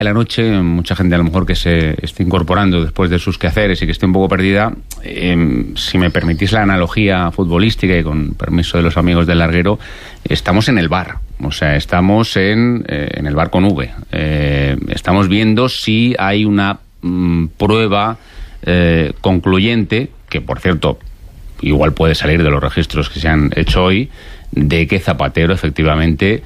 de la noche, mucha gente a lo mejor que se esté incorporando después de sus quehaceres y que esté un poco perdida, si me permitís la analogía futbolística y con permiso de los amigos del larguero, estamos en el bar, o sea, estamos en el bar con V. Estamos viendo si hay una prueba concluyente, que por cierto, igual puede salir de los registros que se han hecho hoy, de que Zapatero efectivamente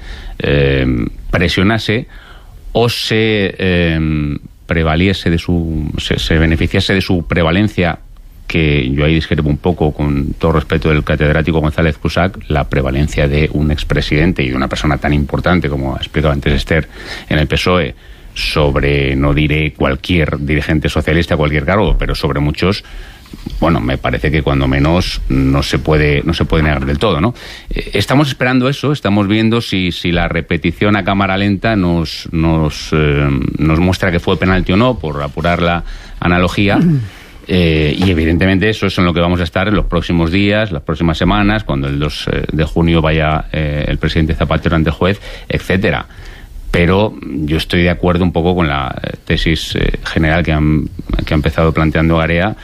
presionase o se prevaliese de se beneficiase de su prevalencia, que yo ahí discrepo un poco, con todo respeto del catedrático González Cusack, la prevalencia de un expresidente y de una persona tan importante, como ha explicado antes Esther, en el PSOE, sobre, no diré cualquier dirigente socialista, cualquier cargo, pero sobre muchos. Bueno, me parece que cuando menos no se puede negar del todo, ¿no? Estamos esperando eso, estamos viendo si la repetición a cámara lenta nos muestra que fue penalti o no, por apurar la analogía. Y evidentemente eso es en lo que vamos a estar en los próximos días, las próximas semanas, cuando el 2 de junio vaya el presidente Zapatero ante el juez, etcétera. Pero yo estoy de acuerdo un poco con la tesis general que ha empezado planteando Garea.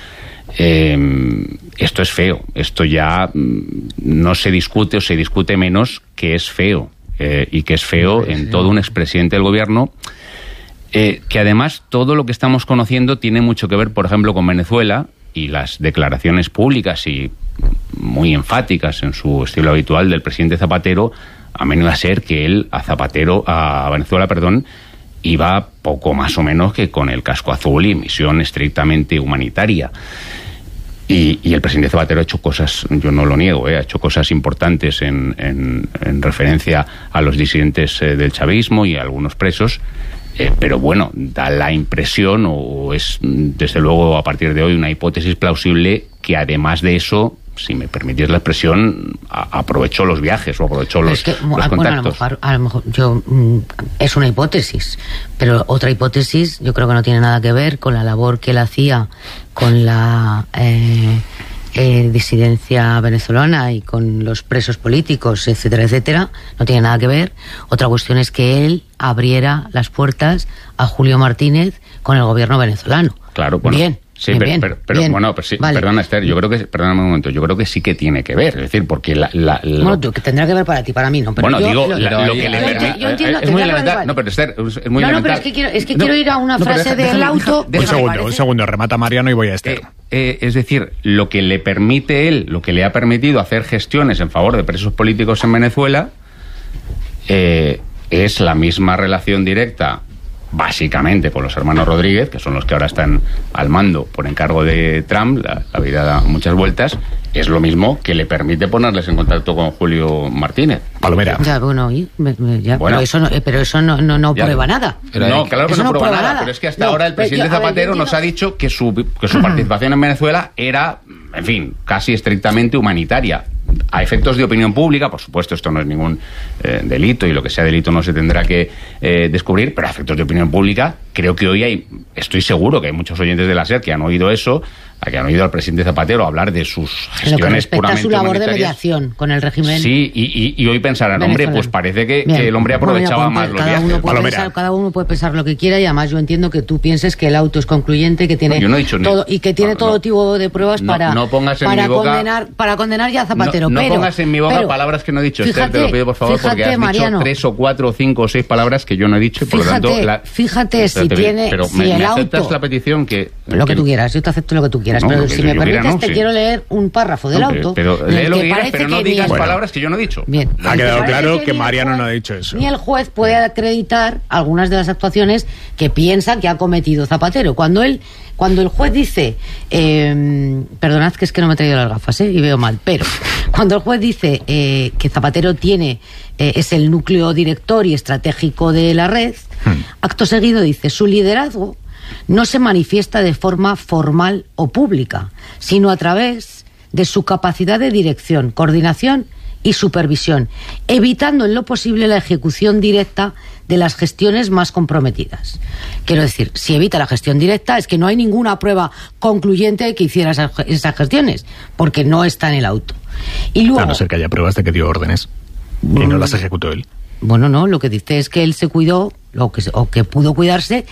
Esto es feo, esto ya no se discute, o se discute menos, que es feo, y que es feo en todo un expresidente del gobierno, que además todo lo que estamos conociendo tiene mucho que ver, por ejemplo, con Venezuela, y las declaraciones públicas y muy enfáticas en su estilo habitual del presidente Zapatero, a menudo a ser que él a Venezuela, iba poco más o menos que con el casco azul y misión estrictamente humanitaria. Y el presidente Zapatero ha hecho cosas, yo no lo niego, ha hecho cosas importantes en referencia a los disidentes del chavismo y a algunos presos, pero bueno, da la impresión, o es desde luego a partir de hoy una hipótesis plausible, que además de eso, si me permitís la expresión, aprovechó los viajes o aprovechó los contactos. Bueno, a lo mejor es una hipótesis, pero otra hipótesis yo creo que no tiene nada que ver con la labor que él hacía con la disidencia venezolana y con los presos políticos, etcétera, etcétera. No tiene nada que ver. Otra cuestión es que él abriera las puertas a Julio Martínez con el gobierno venezolano. Claro, bueno. Bien. Sí, bien, pero bien. Bueno, pero sí, Vale. Perdona, Esther, perdóname un momento, yo creo que sí que tiene que ver, es decir, porque Bueno, que tendrá que ver para ti, para mí, ¿no? Pero bueno, yo, digo, lo que le permite... Yo entiendo, es muy elemental. No, pero Esther, es muy elemental. No, pero es que quiero ir a una frase del auto... Un segundo, remata Mariano y voy a Esther. Es decir, lo que le permite él, lo que le ha permitido hacer gestiones en favor de presos políticos en Venezuela, es la misma relación directa, básicamente con los hermanos Rodríguez, que son los que ahora están al mando por encargo de Trump. La vida da muchas vueltas. Es lo mismo que le permite ponerles en contacto con Julio Martínez. Palomera. Ya, bueno, Bueno. pero eso no prueba nada. No, claro que eso no prueba nada, pero es que hasta ahora el presidente Zapatero nos ha dicho que su participación en Venezuela era, en fin, casi estrictamente humanitaria. A efectos de opinión pública, por supuesto, esto no es ningún delito, y lo que sea delito no se tendrá que descubrir, pero a efectos de opinión pública, creo que hoy estoy seguro que hay muchos oyentes de la SER que han oído eso, que han oído al presidente Zapatero hablar de sus gestiones puramente su labor de humanitarias. mediación con el régimen. Sí, y hoy pensarán, hombre, pues parece que el hombre aprovechaba más los viajes. Cada uno puede pensar lo que quiera, y además yo entiendo que tú pienses que el auto es concluyente, que tiene yo no he dicho todo, y que tiene todo tipo de pruebas para condenar ya a Zapatero. No pongas en mi boca palabras que no he dicho, fíjate, Esther, te lo pido por favor, porque has Mariano, dicho 3 o 4 o 5 o 6 palabras que yo no he dicho, y por lo tanto... Fíjate si tiene... Pero si me el aceptas auto, la petición lo que tú quieras, yo te acepto lo que tú quieras, pero si me permites te quiero leer un párrafo del auto. Pero lee lo que quieras, pero no digas palabras que yo no he dicho. Bien. Ha quedado claro que Mariano no ha dicho eso. Ni el juez puede acreditar algunas de las actuaciones que piensa que ha cometido Zapatero. Cuando el juez dice, perdonad que es que no me he traído las gafas, y veo mal, pero cuando el juez dice que Zapatero es el núcleo director y estratégico de la red, acto seguido dice: su liderazgo no se manifiesta de forma formal o pública, sino a través de su capacidad de dirección, coordinación y supervisión, evitando en lo posible la ejecución directa de las gestiones más comprometidas. Quiero decir, si evita la gestión directa, es que no hay ninguna prueba concluyente de que hiciera esas gestiones, porque no está en el auto. Y luego, A no ser que haya pruebas de que dio órdenes y no las ejecutó él. Bueno, no, lo que dice es que él se cuidó, o que pudo cuidarse